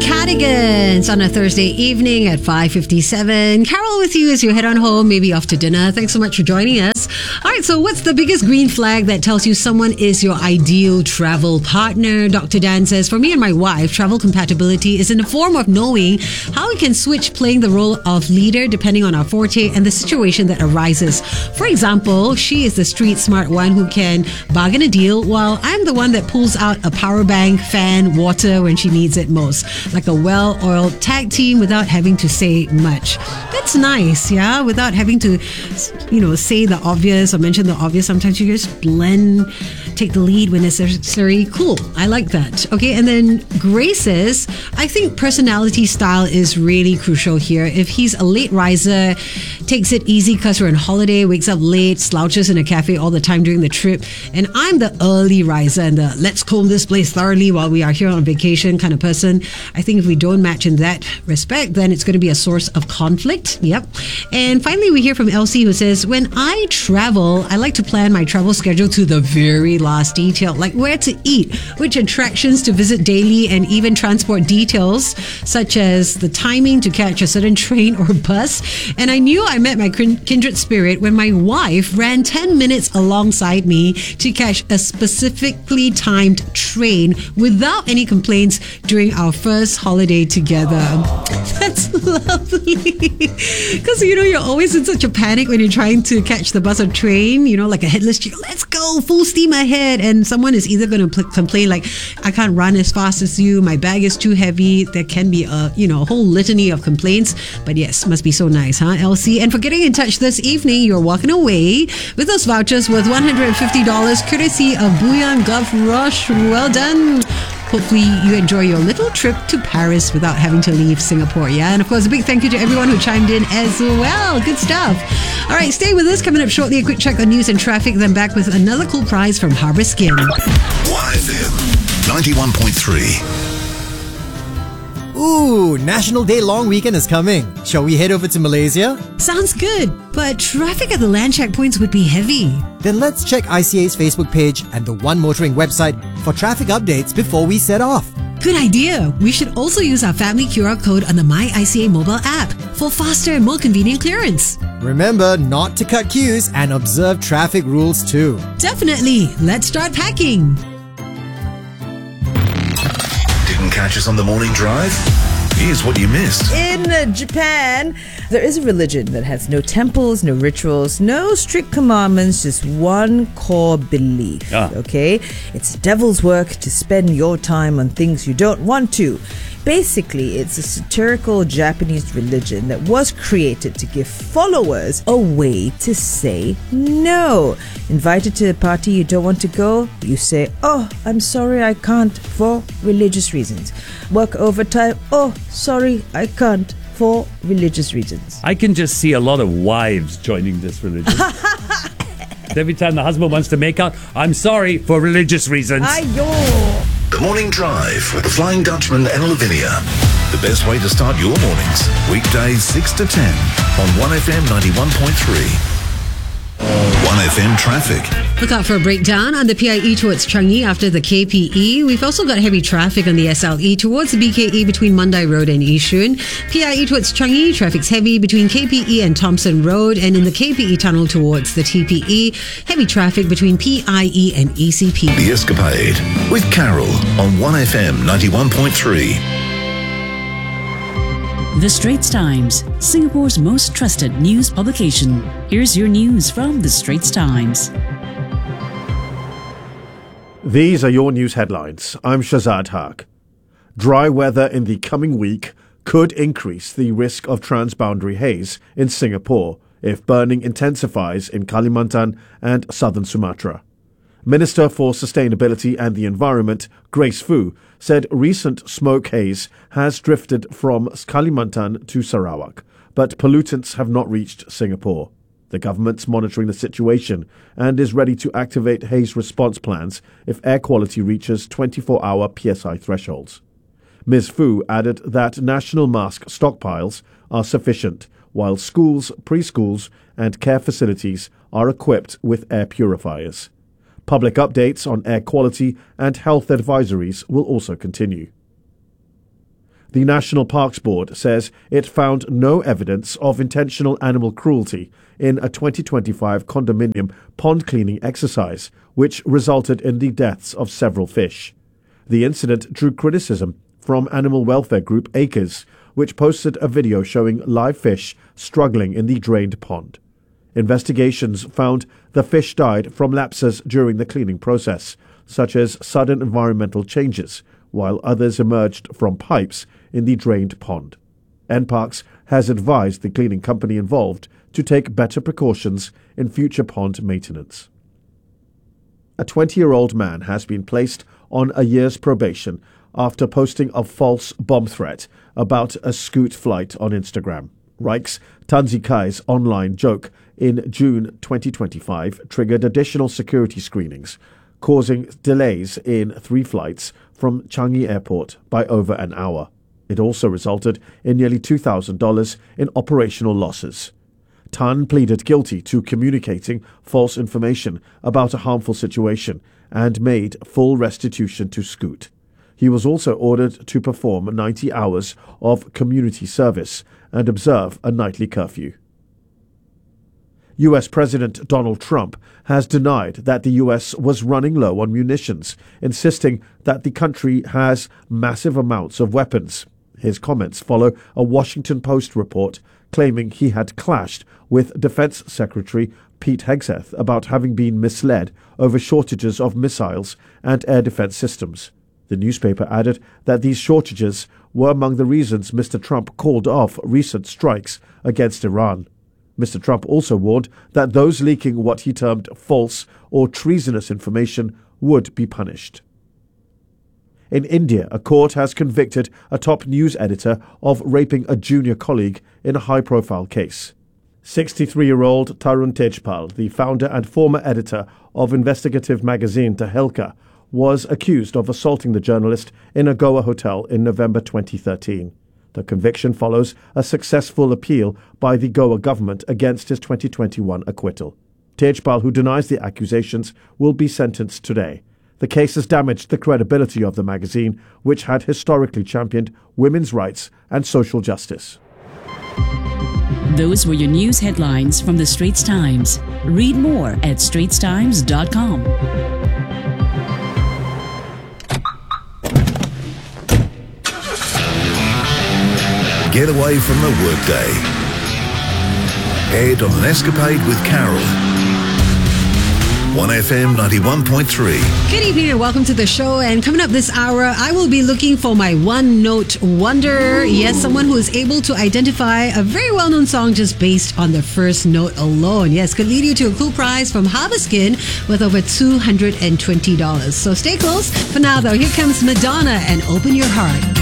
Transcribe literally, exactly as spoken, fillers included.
Cadigans on a Thursday evening at five fifty-seven. Carol with you as you head on home, maybe off to dinner. Thanks so much for joining us. All right, so what's the biggest green flag that tells you someone is your ideal travel partner? Doctor Dan says, for me and my wife, travel compatibility is in the form of knowing how we can switch playing the role of leader depending on our forte and the situation that arises. For example, she is the street smart one who can bargain a deal, while I'm the one that pulls out a power bank, fan, water when she needs it most. Like a well-oiled tag team without having to say much. That's nice, yeah? Without having to, you know, say the obvious or mention the obvious. Sometimes you just blend, take the lead when necessary. Cool. I like that. Okay, and then Grace says, I think personality style is really crucial here. If he's a late riser, takes it easy because we're on holiday, wakes up late, slouches in a cafe all the time during the trip, and I'm the early riser and the let's comb this place thoroughly while we are here on vacation kind of person, I think if we don't match in that respect, then it's going to be a source of conflict. Yep. And finally, we hear from Elsie who says, when I travel, I like to plan my travel schedule to the very last detail, like where to eat, which attractions to visit daily, and even transport details such as the timing to catch a certain train or bus. And I knew I met my kindred spirit when my wife ran ten minutes alongside me to catch a specifically timed train without any complaints during our first holiday together. That's lovely. Because, you know, you're always in such a panic when you're trying to catch the bus or train, you know, like a headless chicken. Let's go, full steam ahead. And someone is either going to pl- complain like, I can't run as fast as you, my bag is too heavy. There can be a, you know, a whole litany of complaints. But yes, must be so nice, huh, Elsie? And for getting in touch this evening, you're walking away with those vouchers worth one hundred fifty dollars courtesy of Bouillon Gulf Rush. Well done. Hopefully you enjoy your little trip to Paris without having to leave Singapore, yeah? And of course, a big thank you to everyone who chimed in as well. Good stuff. All right, stay with us. Coming up shortly, a quick check on news and traffic, then back with another cool prize from Harbour Skin. one F M ninety-one point three. Ooh, National Day long weekend is coming. Shall we head over to Malaysia? Sounds good, but traffic at the land checkpoints would be heavy. Then let's check I C A's Facebook page and the One Motoring website for traffic updates before we set off. Good idea. We should also use our family Q R code on the My I C A mobile app for faster and more convenient clearance. Remember not to cut queues and observe traffic rules too. Definitely. Let's start packing. Catch us on the morning drive? Here's what you missed. In uh, Japan, there is a religion that has no temples, no rituals, no strict commandments, just one core belief. Ah. Okay? It's devil's work to spend your time on things you don't want to. Basically, it's a satirical Japanese religion that was created to give followers a way to say no. Invited to a party you don't want to go, you say, oh, I'm sorry, I can't, for religious reasons. Work overtime, oh, sorry, I can't, for religious reasons. I can just see a lot of wives joining this religion. Every time the husband wants to make out, I'm sorry, for religious reasons. Ayo. The Morning Drive with the Flying Dutchman and Lavinia. The best way to start your mornings. Weekdays six to ten on one F M ninety-one point three. one F M traffic. Look out for a breakdown on the P I E towards Changi after the K P E. We've also got heavy traffic on the S L E towards the B K E between Mandai Road and Yishun. P I E towards Changi, traffic's heavy between K P E and Thompson Road, and in the K P E tunnel towards the T P E, heavy traffic between P I E and E C P. The Escapade with Carol on one F M ninety-one point three. The Straits Times, Singapore's most trusted news publication. Here's your news from The Straits Times. These are your news headlines. I'm Shazad Haq. Dry weather in the coming week could increase the risk of transboundary haze in Singapore if burning intensifies in Kalimantan and southern Sumatra. Minister for Sustainability and the Environment, Grace Fu, said recent smoke haze has drifted from Kalimantan to Sarawak, but pollutants have not reached Singapore. The government's monitoring the situation and is ready to activate haze response plans if air quality reaches twenty-four hour P S I thresholds. Miz Fu added that national mask stockpiles are sufficient, while schools, preschools and care facilities are equipped with air purifiers. Public updates on air quality and health advisories will also continue. The National Parks Board says it found no evidence of intentional animal cruelty in a twenty twenty-five condominium pond cleaning exercise, which resulted in the deaths of several fish. The incident drew criticism from animal welfare group Acres, which posted a video showing live fish struggling in the drained pond. Investigations found the fish died from lapses during the cleaning process, such as sudden environmental changes, while others emerged from pipes in the drained pond. N Parks has advised the cleaning company involved to take better precautions in future pond maintenance. A twenty-year-old man has been placed on a year's probation after posting a false bomb threat about a Scoot flight on Instagram. Rikes Tanzikai's online joke in June twenty twenty-five triggered additional security screenings, causing delays in three flights from Changi Airport by over an hour. It also resulted in nearly two thousand dollars in operational losses. Tan pleaded guilty to communicating false information about a harmful situation and made full restitution to Scoot. He was also ordered to perform ninety hours of community service and observe a nightly curfew. U S President Donald Trump has denied that the U S was running low on munitions, insisting that the country has massive amounts of weapons. His comments follow a Washington Post report claiming he had clashed with Defense Secretary Pete Hegseth about having been misled over shortages of missiles and air defense systems. The newspaper added that these shortages were among the reasons Mister Trump called off recent strikes against Iran. Mister Trump also warned that those leaking what he termed false or treasonous information would be punished. In India, a court has convicted a top news editor of raping a junior colleague in a high-profile case. sixty-three-year-old Tarun Tejpal, the founder and former editor of investigative magazine Tehelka, was accused of assaulting the journalist in a Goa hotel in November twenty thirteen. The conviction follows a successful appeal by the Goa government against his twenty twenty-one acquittal. Tejpal, who denies the accusations, will be sentenced today. The case has damaged the credibility of the magazine, which had historically championed women's rights and social justice. Those were your news headlines from the Straits Times. Read more at straits times dot com. Get away from the workday. Head on an escapade with Carol. one F M ninety-one point three. Good evening and welcome to the show. And coming up this hour, I will be looking for my one-note wonder. Yes, someone who is able to identify a very well-known song just based on the first note alone. Yes, could lead you to a cool prize from Harbiskin with over two hundred twenty dollars. So stay close. For now, though, here comes Madonna and Open Your Heart.